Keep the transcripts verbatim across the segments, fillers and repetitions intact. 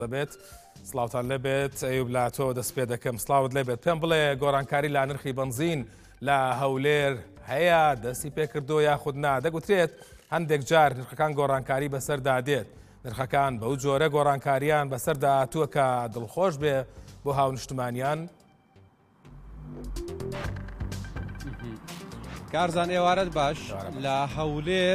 دەبێت سڵاوتان لەبێت ئەیوب لا تۆ دەست پێ دەکەم سڵاوت لەبێت پێم بڵێ گۆڕانکاری لا نرخی بنزین لە هەولێر هەیە دەستی پێکردو یاخود نا دەگوترێت هەندێک جار نرخەکان گۆڕانکاری بەسەردا دێت نرخەکان بەو جۆرە گۆڕانکاریان بەسەردا هاتووە کە دڵخۆش بێ بۆ هاونیشتمانیان. کارزان ئێوارەت باش لە هەولێر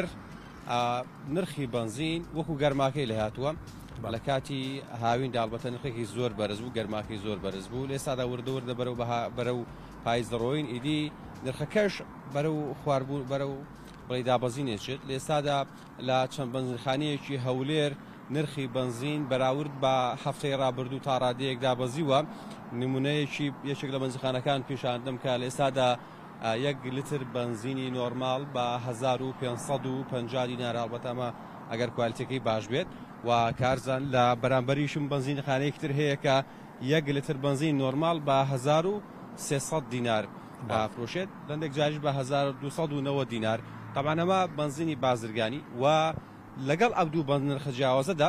نرخی بنزین وەکو گەرماکەی لە هاتووە لە کاتی هاوین داڵبەتە نرخێکی زۆر بەرز بوو گەرماکەی زۆر بەرز بوو لێ سادا وردە وردە بەرەو بەرەو پایزدەڕۆین ئیدی نرخەکەش بەرەو خواردبوو بەرەو بڵی دابەزینێچێت لێ سادا لە چەند بنزینخانەیەکی هەولێر نرخی بنزین بەراورد بە هەفتەی ڕابردوو تا ڕادەیەک دابەزیوە نمونەیەکی یەکێک لە بنزینخانەکان پیشاندەم کە لێ سادا یەک لیتر بنزینی نۆرمال بە هەزار و پێنج سەد و پەنجا دینار ئەڵبەتە ئەمە ئەگەر کوالتیەکەی باش بێت و کارزان لە بەرامبەریشم بنزینخانەیەکتر هەیە کە یەک لیتر بنزین نۆرمال بە هەزار و سێسەد دینار ئافرۆشێت لەندێک جاریش بە هەزار و دووسەد و نەوە دینار طبعاً ئەمە بنزینی بازرگانی و لەگەڵ ئەو دوو بەند نرخە جیاوازەدا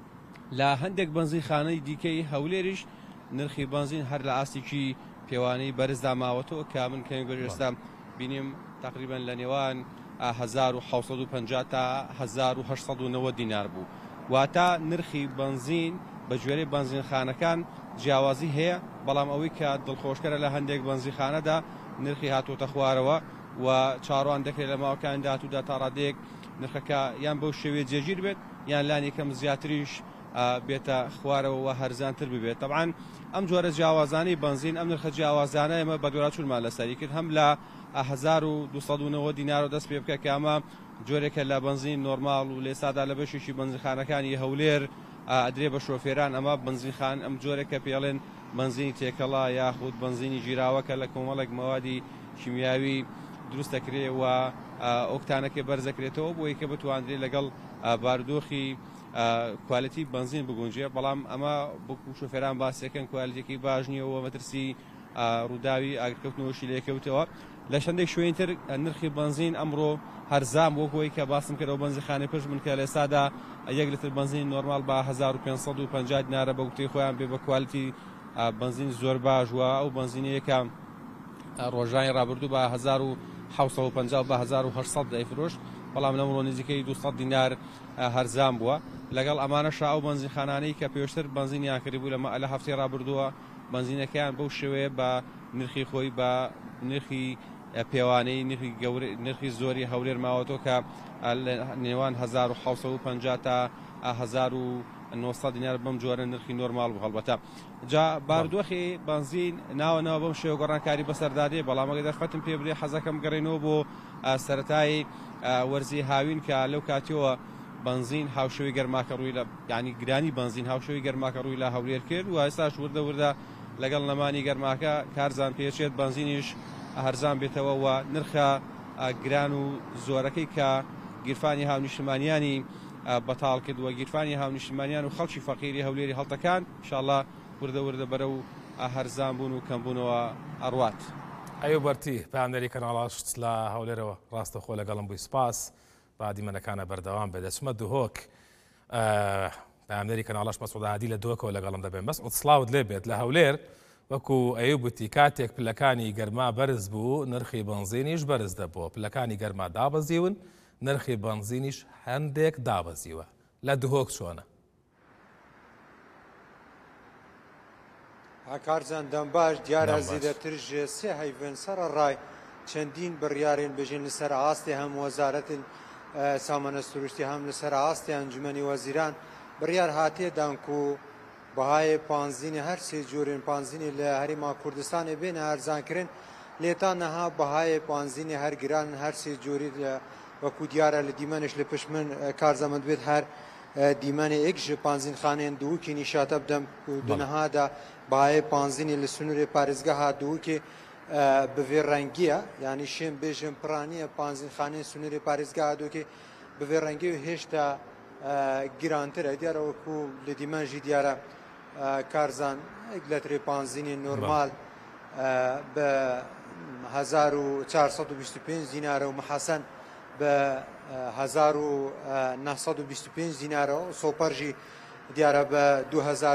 لە هەندێک بنزینخانەی دیکەی هەولێریش نرخی بنزین هەر لە ئاستێکی پێوانەی بەرزدا ماوەتەوە کە من کەمی بەژێستا بینیم تقریبا لە نێوان هەزار و حەوت سەد و پەنجا تا هەزار و هەشت سەد و نەوە دینار بوو واتە نرخی بنزین بە گوێرەی بنزینخانەکان جیاوازی هەیە بەڵام ئەوەی کە دڵخۆشکەرە لە هەندێک بنزینخانەدا نرخی هاتوۆتە خوارەوە و چاڕوان دەکرێت لە ماوەکان داهاتوودا تا ڕادەیەک نرخەکە یان بەو شێوەیە جێگیر بێت یان لان یەکەم زیاتریش بێتە خوارەوە و هەرزانتر ببێت طبعاً ئەم جۆرە جیاوازانەی بنزین ئەم نرخە جیاوازانە ئێمە بە دوورچوونمان لەسەری کرد هەم لە هەزار و دووسەد و نەوە دینار و دەست پێ بکە کە ئەمە جۆرێکە لە بنزین نۆرمال و لێ سادا لە بەشێکی بنزینخانەکانی هەولێر ئەدرێ بە شۆفێران ئەمە بنزینخان ئەم جۆرێکە پێڵێن بنزینی تێکەڵا یاخود بنزینی ژیراوەکە لە کۆمەڵێک مەوادی شیمیاوی دروست دەکرێت و ئۆکتانەکە بەرزەکرێتەوە بۆی کە بتوانرێت لەگەڵ بارودۆخی کوالەتی بنزین بگونجێ بەڵام ئەمە بۆکو شۆفێران باسیەکەن کوالەتێکی باش نییەوە مەترسی ڕووداوی ئاگرکەوتنەوەشی لێکەوتەوە لە شەندێک شوێنتر نرخی بنزین ئەمڕۆ هەرزام بۆکەوەی کە باسم کردەوە بنزینخانەی پشت من کە لێ سادا یەک لتر بنزین نۆرمال بە هەزار و پێنج سەد و پەنجا دینارە بە وتەی خۆیان بێ بە کوالتی بنزین زۆر باش وە ئەو بنزینەیەکە ڕۆژانی ڕابردوو بە هەزار و حەوت سەد و پەنجا بە هەزار و هەشت سەد دەیفرۆشت بەڵام لەمڕۆ نزیکەی دووسەد دینار هەرزام بووە لەگەڵ ئەمانەش ئەو بنزینخانانەی کە پێشتر بنزینیان کردبوو لە هەفتەی ڕابردووە بنزینەکەیان بەو شێوەیە بە نرخی خۆی بە نرخی پێوانەی نرخی زۆری هەولێر ماوەتەوە کە نێوان هەزار و حەوت سەد و پەنجا تا هەزار و نۆ سەد دینار بەم جۆرە نرخی نۆرمال بوو هەڵبەتە جا بارودۆخی بنزین ناوەنەوە بەم شێوە گۆڕانکاری بەسەردادێ بەڵام ئەگەر دەرفەتم پێ بدرێ حەزەکەم گەڕێنەوە بۆ سەرەتای وەرزی هاوین کە لەو کاتیەوە بنزین هاوشەوی گەرماکە ڕووی لە یعنی گرانی بنزین هاوشەوی گەرماکە ڕووی لە هەولێر کرد و ئێستاش وردە وردە لەگەڵ نەمانی گەرماکە کارزان پێچێت بنزینیش هەرزان بێتەوە و نرخە گران و زۆرەکەی کە گیرفانی هاونیشتمانیانی بەتاڵ کردووە گیرفانی هاونیشتمانیان و خەڵکی فەقیری هەولێری هەڵتەکان ئینشاءڵڵا وردە وردە بەرەو هەرزان بوون و کەمبوونەوە ئەڕوات. ئەیوب بەرتی پامدەری کەناڵاشت لە هەولێرەوە ڕاستەخۆ لەگەڵم بووی سپاس با دیمەنەکانە بەردەوام بێت دەچمە دوهۆک پامدەری کەناڵاش مەسعود عادی لە دۆکەوە لەگەڵم دەبێت مەسعود سڵاوت لێ بێت لە هەولێر وەکو ئەیوب وتی کاتێک پلەکانی گەرما بەرز بوو نرخی بنزینیش بەرز دەبووە پلەکانی گەرما دابەزیون نرخی بنزینیش هەندێک دابەزیوە لە دهۆک چۆنە؟ هاکارزان دەم باش دیارە زیاترژ سێ هەیڤێن سەرە ڕای چەندین بڕیارێن بژین لەسەر ئاستی هەم وەزارەتن سامانە سروشتی هەم لەسەر ئاستی ئەنجومەنی وەزیران بڕیار هاتێدان و بەهای پانزینی هەر سێ جۆرێن پانزینی لە هەریما کوردستانی بێنە هەرزانکردن لێتان نەها بەهای پانزینی هەر گران هەر سێ جۆری وەکو دیارە لە دیمەنش لە پشت من کارزەمەند بێت هەر دیمەنی ئێک ژ پانزینخانەیەن دووکی نیشاتە بدەم دنەهادا بەهای پانزینی لە سنوورێ پارێزگەها دووکی بەvێ ڕەنگیە یعنی شێم بێژم پڕانیە پانزینخانەی سنوورێ پارێزگەها دووکی بەvێ ڕەنگی و هێشتا گرانترە دیارە وەکو لە دیمەنژی دیارە کارزان لەترێ پانزینی نۆرمال بە هەزار و چوار سەد و بیست و پێنج دینارە و محەسەن بە هەزار و نەسەد و بیست و پێنج دینارەوە سۆپەرژی دیارە بە دوو هەزار